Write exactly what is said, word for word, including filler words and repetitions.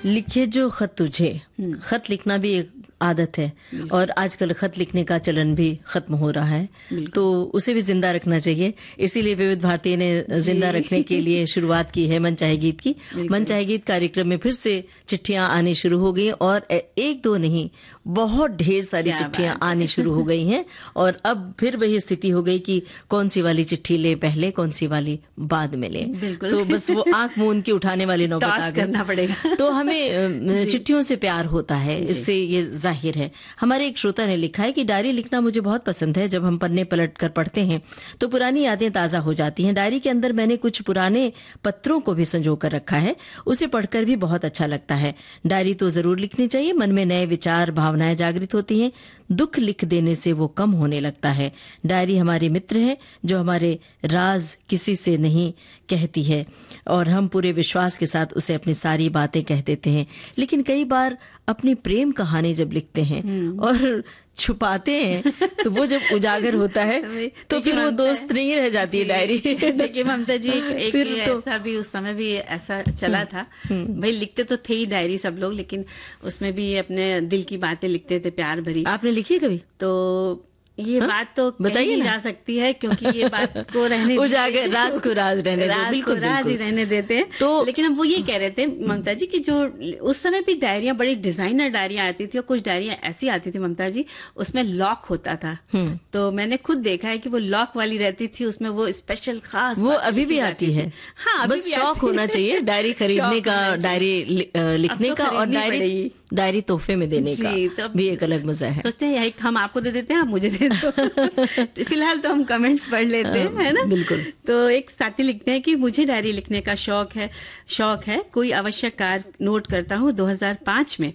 लिखे जो खत तुझे, खत लिखना भी एक आदत है और आजकल खत लिखने का चलन भी खत्म हो रहा है, तो उसे भी जिंदा रखना चाहिए। इसीलिए विविध भारती ने जिंदा रखने के लिए शुरुआत की है मन चाहे गीत की। मन चाहे गीत कार्यक्रम में फिर से चिट्ठियां आनी शुरू हो गई और एक दो नहीं, बहुत ढेर सारी चिट्ठियां आनी शुरू हो गई हैं और अब फिर वही स्थिति हो गई कि कौन सी वाली चिट्ठी ले पहले, कौन सी वाली बाद में ले। तो बस वो आंख मूंद के उठाने वाली नौबत आ गई। करना पड़ेगा। तो हमें चिट्ठियों से प्यार होता है, इससे ये जाहिर है। हमारे एक श्रोता ने लिखा है कि डायरी लिखना मुझे बहुत पसंद है। जब हम पन्ने पलट कर पढ़ते हैं तो पुरानी यादें ताजा हो जाती हैं। डायरी के अंदर मैंने कुछ पुराने पत्रों को भी संजो कर रखा है, उसे पढ़कर भी बहुत अच्छा लगता है। डायरी तो जरूर लिखनी चाहिए, मन में नए विचार भावनाएं जागृत होती हैं। दुख लिख देने से वो कम होने लगता है। डायरी हमारे मित्र है जो हमारे राज किसी से नहीं कहती है और हम पूरे विश्वास के साथ उसे अपनी सारी बातें कह देते हैं। लेकिन कई बार अपनी प्रेम कहानी जब लिखते हैं और छुपाते हैं तो वो जब उजागर होता है तो फिर वो दोस्त नहीं रह जाती है डायरी। देखिए ममता जी, एक, एक तो, ऐसा भी उस समय भी ऐसा चला था। भाई लिखते तो थे ही डायरी सब लोग, लेकिन उसमें भी अपने दिल की बातें लिखते थे, प्यार भरी। आपने लिखी कभी? तो ये हा? बात तो बताइए जा सकती है, क्योंकि ये बात को रहने उजागर, राज को राज रहने राज बिल्कुल, को राज ही रहने देते हैं। तो लेकिन हम वो ये कह रहे थे ममता जी कि जो उस समय भी डायरियां, बड़ी डिजाइनर डायरियां आती थी और कुछ डायरियां ऐसी आती थी ममता जी, उसमें लॉक होता था। तो मैंने खुद देखा है कि वो लॉक वाली रहती थी, उसमें वो स्पेशल खास वो अभी भी आती है। हाँ, बस शौक होना चाहिए डायरी खरीदने का, डायरी लिखने का और डायरी डायरी तोहफे में देने का भी एक अलग मजा है। सोचते हैं यही हम आपको दे देते हैं, आप मुझे दे दो। फिलहाल तो हम कमेंट्स पढ़ लेते हैं, है ना? बिल्कुल। तो एक साथी लिखते हैं कि मुझे डायरी लिखने का शौक है शौक है कोई आवश्यक कार्य नोट करता हूँ। दो हज़ार पाँच में